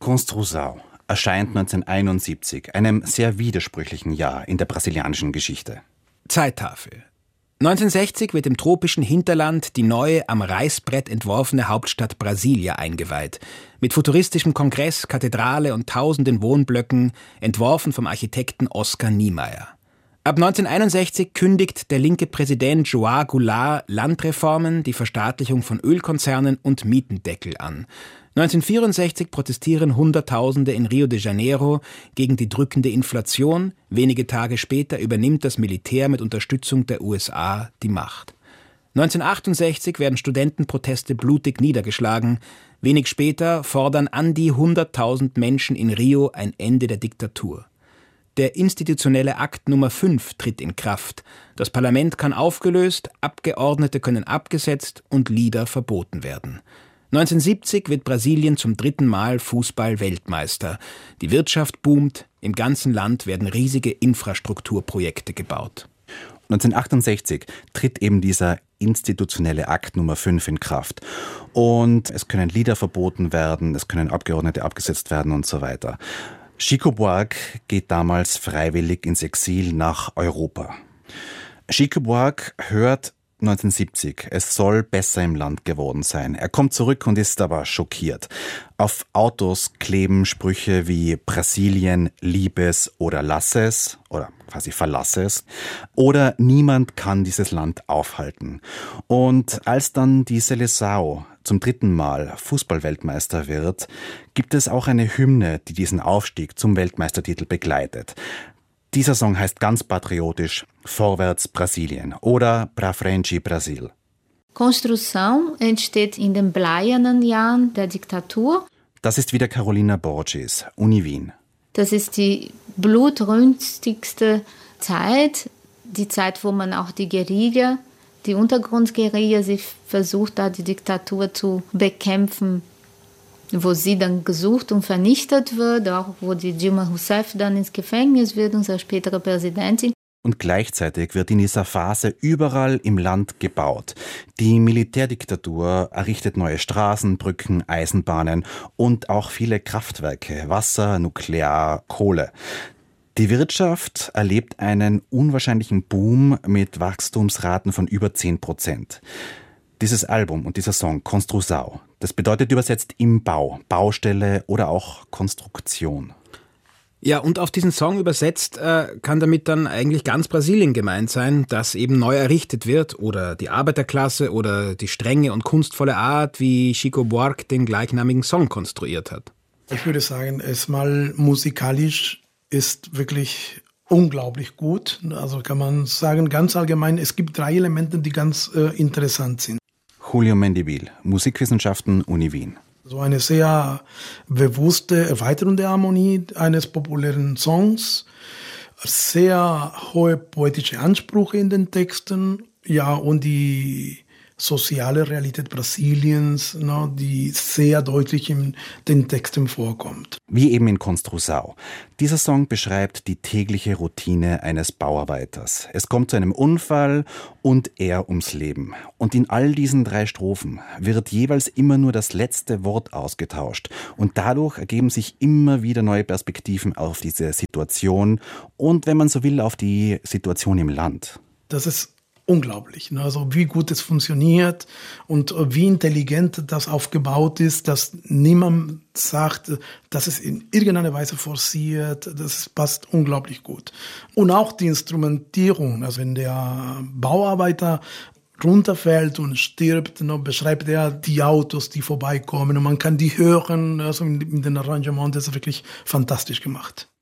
Construção erscheint 1971, einem sehr widersprüchlichen Jahr in der brasilianischen Geschichte. Zeittafel. 1960 wird im tropischen Hinterland die neue, am Reißbrett entworfene Hauptstadt Brasilia eingeweiht. Mit futuristischem Kongress, Kathedrale und tausenden Wohnblöcken, entworfen vom Architekten Oscar Niemeyer. Ab 1961 kündigt der linke Präsident João Goulart Landreformen, die Verstaatlichung von Ölkonzernen und Mietendeckel an. 1964 protestieren Hunderttausende in Rio de Janeiro gegen die drückende Inflation. Wenige Tage später übernimmt das Militär mit Unterstützung der USA die Macht. 1968 werden Studentenproteste blutig niedergeschlagen. Wenig später fordern an die 100.000 Menschen in Rio ein Ende der Diktatur. Der institutionelle Akt Nummer 5 tritt in Kraft. Das Parlament kann aufgelöst, Abgeordnete können abgesetzt und Lieder verboten werden. 1970 wird Brasilien zum 3. Mal Fußball-Weltmeister. Die Wirtschaft boomt, im ganzen Land werden riesige Infrastrukturprojekte gebaut. 1968 tritt eben dieser institutionelle Akt Nummer 5 in Kraft. Und es können Lieder verboten werden, es können Abgeordnete abgesetzt werden und so weiter. Chico Buarque geht damals freiwillig ins Exil nach Europa. Chico Buarque hört 1970, es soll besser im Land geworden sein. Er kommt zurück und ist aber schockiert. Auf Autos kleben Sprüche wie Brasilien, lieb es oder lass es oder quasi verlass es. Oder niemand kann dieses Land aufhalten. Und als dann die Seleção zum 3. Mal Fußballweltmeister wird, gibt es auch eine Hymne, die diesen Aufstieg zum Weltmeistertitel begleitet. Dieser Song heißt ganz patriotisch Vorwärts Brasilien oder Pra Frente Brasil. Construção entsteht in den bleiernen Jahren der Diktatur. Das ist wieder Carolina Borges, Uni Wien. Das ist die blutrünstigste Zeit, die Zeit, wo man auch die Guerilla, die Untergrundguerilla, sie versucht da die Diktatur zu bekämpfen, wo sie dann gesucht und vernichtet wird, auch wo die Dilma Rousseff dann ins Gefängnis wird, unsere spätere Präsidentin. Und gleichzeitig wird in dieser Phase überall im Land gebaut. Die Militärdiktatur errichtet neue Straßen, Brücken, Eisenbahnen und auch viele Kraftwerke, Wasser, Nuklear, Kohle. Die Wirtschaft erlebt einen unwahrscheinlichen Boom mit Wachstumsraten von über 10%. Dieses Album und dieser Song, Construção, das bedeutet übersetzt im Bau, Baustelle oder auch Konstruktion. Ja, und auf diesen Song übersetzt kann damit dann eigentlich ganz Brasilien gemeint sein, das eben neu errichtet wird oder die Arbeiterklasse oder die strenge und kunstvolle Art, wie Chico Buarque den gleichnamigen Song konstruiert hat. Ich würde sagen, erstmal musikalisch ist wirklich unglaublich gut. Also kann man sagen, ganz allgemein, es gibt 3 Elemente, die ganz interessant sind. Julio Mendivil, Musikwissenschaften, Uni Wien. So eine sehr bewusste Erweiterung der Harmonie eines populären Songs, sehr hohe poetische Ansprüche in den Texten, ja, und die soziale Realität Brasiliens, ne, die sehr deutlich in den Texten vorkommt. Wie eben in Construção. Dieser Song beschreibt die tägliche Routine eines Bauarbeiters. Es kommt zu einem Unfall und er ums Leben. Und in all diesen 3 Strophen wird jeweils immer nur das letzte Wort ausgetauscht. Und dadurch ergeben sich immer wieder neue Perspektiven auf diese Situation und, wenn man so will, auf die Situation im Land. Das ist unglaublich, ne? Also wie gut es funktioniert und wie intelligent das aufgebaut ist, dass niemand sagt, dass es in irgendeiner Weise forciert, das passt unglaublich gut. Und auch die Instrumentierung, also wenn der Bauarbeiter runterfällt und stirbt, ne, beschreibt er die Autos, die vorbeikommen und man kann die hören, also in den Arrangements, das ist wirklich fantastisch gemacht.